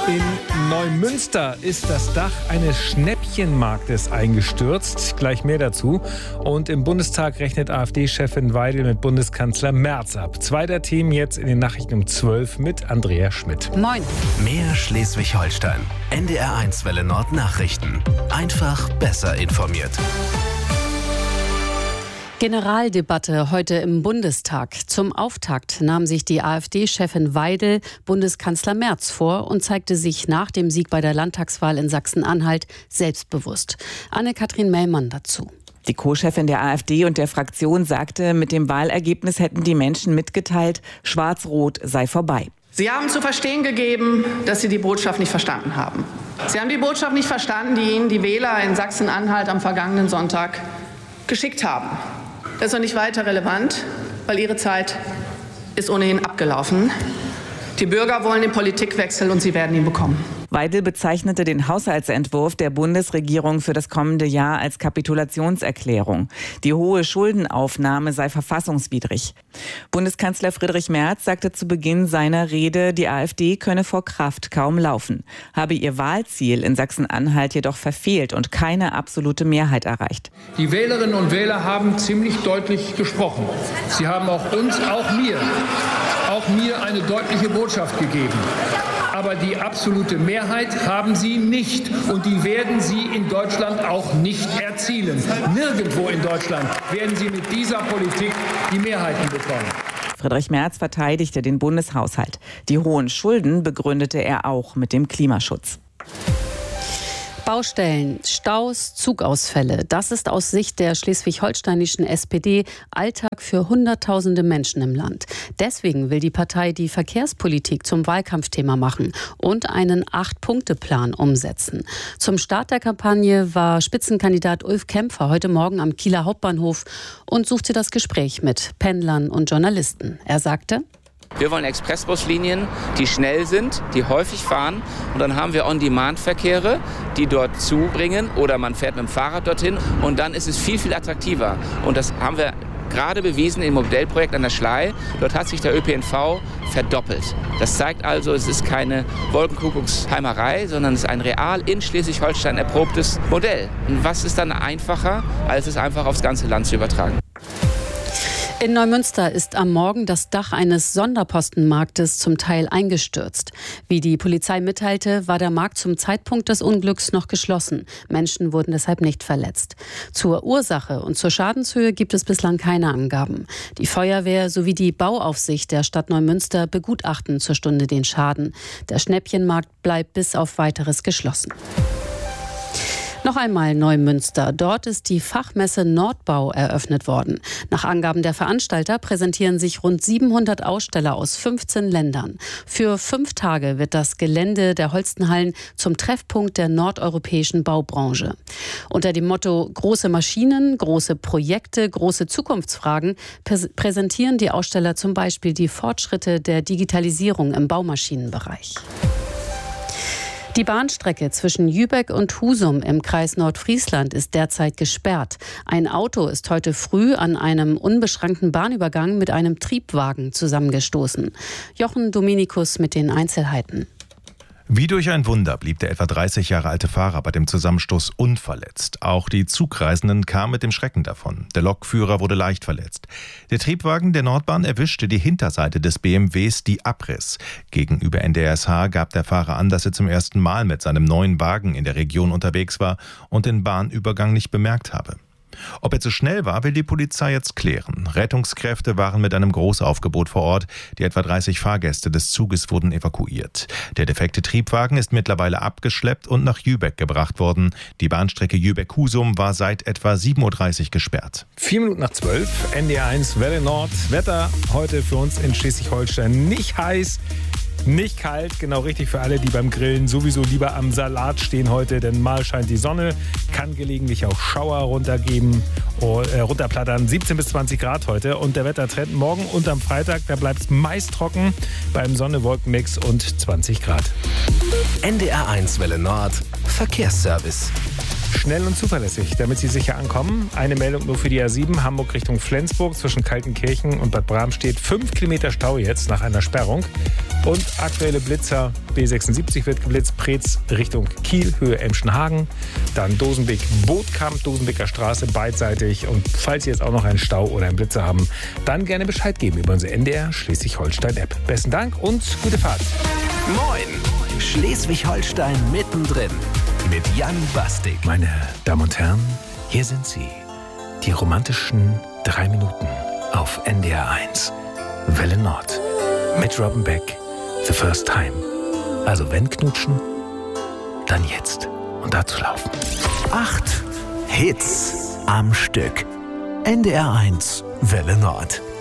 In Neumünster ist das Dach eines Schnäppchenmarktes eingestürzt. Gleich mehr dazu. Und im Bundestag rechnet AfD-Chefin Weidel mit Bundeskanzler Merz ab. Zweiter Themen jetzt in den Nachrichten um 12 mit Andrea Schmidt. Moin. Mehr Schleswig-Holstein. NDR1 Welle Nord Nachrichten. Einfach besser informiert. Generaldebatte heute im Bundestag. Zum Auftakt nahm sich die AfD-Chefin Weidel Bundeskanzler Merz vor und zeigte sich nach dem Sieg bei der Landtagswahl in Sachsen-Anhalt selbstbewusst. Anne-Kathrin Mellmann dazu. Die Co-Chefin der AfD und der Fraktion sagte, mit dem Wahlergebnis hätten die Menschen mitgeteilt, Schwarz-Rot sei vorbei. Sie haben zu verstehen gegeben, dass Sie die Botschaft nicht verstanden haben. Sie haben die Botschaft nicht verstanden, die Ihnen die Wähler in Sachsen-Anhalt am vergangenen Sonntag geschickt haben. Das ist noch nicht weiter relevant, weil Ihre Zeit ist ohnehin abgelaufen. Die Bürger wollen den Politikwechsel und sie werden ihn bekommen. Weidel bezeichnete den Haushaltsentwurf der Bundesregierung für das kommende Jahr als Kapitulationserklärung. Die hohe Schuldenaufnahme sei verfassungswidrig. Bundeskanzler Friedrich Merz sagte zu Beginn seiner Rede, die AfD könne vor Kraft kaum laufen, habe ihr Wahlziel in Sachsen-Anhalt jedoch verfehlt und keine absolute Mehrheit erreicht. Die Wählerinnen und Wähler haben ziemlich deutlich gesprochen. Sie haben auch uns, auch mir eine deutliche Botschaft gegeben. Aber die absolute Mehrheit haben sie nicht und die werden sie in Deutschland auch nicht erzielen. Nirgendwo in Deutschland werden sie mit dieser Politik die Mehrheiten bekommen. Friedrich Merz verteidigte den Bundeshaushalt. Die hohen Schulden begründete er auch mit dem Klimaschutz. Baustellen, Staus, Zugausfälle. Das ist aus Sicht der schleswig-holsteinischen SPD Alltag für Hunderttausende Menschen im Land. Deswegen will die Partei die Verkehrspolitik zum Wahlkampfthema machen und einen 8-Punkte-Plan umsetzen. Zum Start der Kampagne war Spitzenkandidat Ulf Kämpfer heute Morgen am Kieler Hauptbahnhof und suchte das Gespräch mit Pendlern und Journalisten. Er sagte: Wir wollen Expressbuslinien, die schnell sind, die häufig fahren. Und dann haben wir On-Demand-Verkehre, die dort zubringen. Oder man fährt mit dem Fahrrad dorthin. Und dann ist es viel, viel attraktiver. Und das haben wir gerade bewiesen im Modellprojekt an der Schlei. Dort hat sich der ÖPNV verdoppelt. Das zeigt also, es ist keine Wolkenkuckucksheimerei, sondern es ist ein real in Schleswig-Holstein erprobtes Modell. Und was ist dann einfacher, als es einfach aufs ganze Land zu übertragen? In Neumünster ist am Morgen das Dach eines Sonderpostenmarktes zum Teil eingestürzt. Wie die Polizei mitteilte, war der Markt zum Zeitpunkt des Unglücks noch geschlossen. Menschen wurden deshalb nicht verletzt. Zur Ursache und zur Schadenshöhe gibt es bislang keine Angaben. Die Feuerwehr sowie die Bauaufsicht der Stadt Neumünster begutachten zur Stunde den Schaden. Der Schnäppchenmarkt bleibt bis auf Weiteres geschlossen. Noch einmal Neumünster. Dort ist die Fachmesse Nordbau eröffnet worden. Nach Angaben der Veranstalter präsentieren sich rund 700 Aussteller aus 15 Ländern. Für 5 Tage wird das Gelände der Holstenhallen zum Treffpunkt der nordeuropäischen Baubranche. Unter dem Motto Große Maschinen, große Projekte, große Zukunftsfragen präsentieren die Aussteller zum Beispiel die Fortschritte der Digitalisierung im Baumaschinenbereich. Die Bahnstrecke zwischen Jübeck und Husum im Kreis Nordfriesland ist derzeit gesperrt. Ein Auto ist heute früh an einem unbeschrankten Bahnübergang mit einem Triebwagen zusammengestoßen. Jochen Dominikus mit den Einzelheiten. Wie durch ein Wunder blieb der etwa 30 Jahre alte Fahrer bei dem Zusammenstoß unverletzt. Auch die Zugreisenden kamen mit dem Schrecken davon. Der Lokführer wurde leicht verletzt. Der Triebwagen der Nordbahn erwischte die Hinterseite des BMWs, die abriss. Gegenüber NDR/SH gab der Fahrer an, dass er zum ersten Mal mit seinem neuen Wagen in der Region unterwegs war und den Bahnübergang nicht bemerkt habe. Ob er zu schnell war, will die Polizei jetzt klären. Rettungskräfte waren mit einem Großaufgebot vor Ort. Die etwa 30 Fahrgäste des Zuges wurden evakuiert. Der defekte Triebwagen ist mittlerweile abgeschleppt und nach Jübeck gebracht worden. Die Bahnstrecke Jübeck-Husum war seit etwa 7.30 Uhr gesperrt. 4 Minuten nach 12, NDR1 Welle Nord. Wetter heute für uns in Schleswig-Holstein nicht heiß. Nicht kalt, genau richtig für alle, die beim Grillen sowieso lieber am Salat stehen heute, denn mal scheint die Sonne, kann gelegentlich auch Schauer runterplattern. 17 bis 20 Grad heute und der Wettertrend morgen und am Freitag, da bleibt es meist trocken beim Sonne-Wolken-Mix und 20 Grad. NDR1 Welle Nord Verkehrsservice. schnell und zuverlässig, damit Sie sicher ankommen. Eine Meldung nur für die A7, Hamburg Richtung Flensburg zwischen Kaltenkirchen und Bad Bramstedt. 5 Kilometer Stau jetzt nach einer Sperrung. Und aktuelle Blitzer, B76 wird geblitzt, Preetz Richtung Kiel, Höhe Emschenhagen. Dann Dosenbeek, Bootkamp, Dosenbeeker Straße beidseitig. Und falls Sie jetzt auch noch einen Stau oder einen Blitzer haben, dann gerne Bescheid geben über unsere NDR Schleswig-Holstein-App. Besten Dank und gute Fahrt. Moin, Schleswig-Holstein mittendrin mit Jan Bastik. Meine Damen und Herren, hier sind sie. Die romantischen 3 Minuten auf NDR 1. Welle Nord. Mit Robin Beck. The First Time. Also wenn knutschen, dann jetzt. Und dazu laufen. 8 Hits am Stück. NDR 1 Welle Nord.